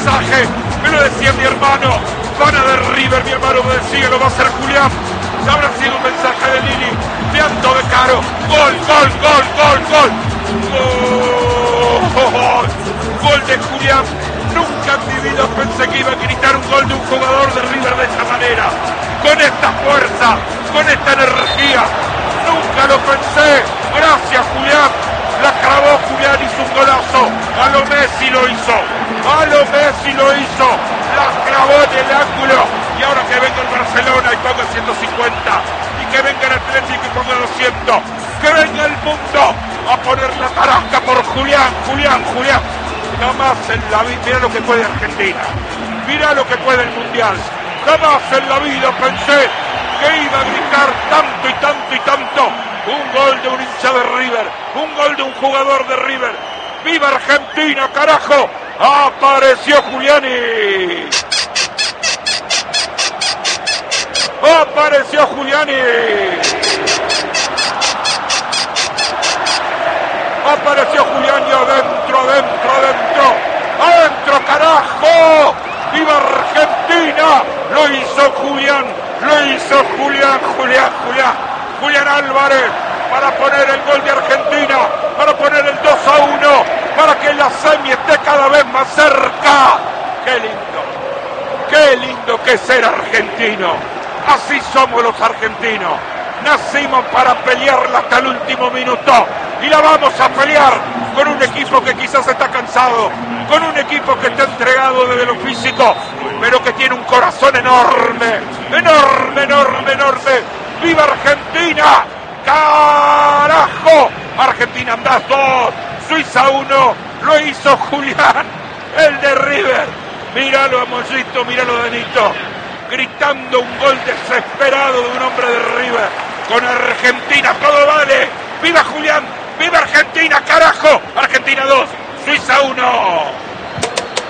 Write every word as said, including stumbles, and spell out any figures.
mensaje, me lo decía mi hermano, pana de River, mi hermano me decía, lo va a hacer Julián. Habrá sido un mensaje de Lili, de Anto de Caro. Gol, gol, gol, gol, gol. Gol, gol de Julián. Nunca en mi vida pensé que iba a gritar un gol de un jugador de River de esta manera. Con esta fuerza, con esta energía. Nunca lo pensé. Gracias, Julián. La clavó Julián, hizo un golazo. A lo Messi lo hizo. A lo Messi lo hizo. La clavó en el ángulo. Y ahora que venga el Barcelona y ponga ciento cincuenta. Y que venga el Atlético y ponga doscientos. Que venga el mundo a poner la tarasca por Julián, Julián, Julián. Jamás en la vida, mira lo que puede Argentina. Mira lo que puede el Mundial. Jamás en la vida pensé que iba a gritar tanto y tanto y tanto. Un gol de un hincha de River, un gol de un jugador de River. ¡Viva Argentina, carajo! ¡Apareció Giuliani! ¡Apareció Giuliani! ¡Apareció Giuliani adentro, adentro, adentro! ¡Adentro, carajo! ¡Viva Argentina! ¡Lo hizo Julián! ¡Lo hizo Julián, Julián, Julián! Julián Álvarez para poner el gol de Argentina, para poner el dos a uno, para que la semi esté cada vez más cerca. ¡Qué lindo! ¡Qué lindo que es ser argentino! Así somos los argentinos. Nacimos para pelearla hasta el último minuto y la vamos a pelear con un equipo que quizás está cansado, con un equipo que está entregado desde lo físico, pero que tiene un corazón enorme, enorme, enorme, enorme. ¡Viva Argentina! ¡Carajo! Argentina andás dos, Suiza uno, lo hizo Julián, el de River. Míralo a Mollito, míralo a Danito, gritando un gol desesperado de un hombre de River. Con Argentina todo vale. ¡Viva Julián! ¡Viva Argentina, carajo! Argentina dos, Suiza uno.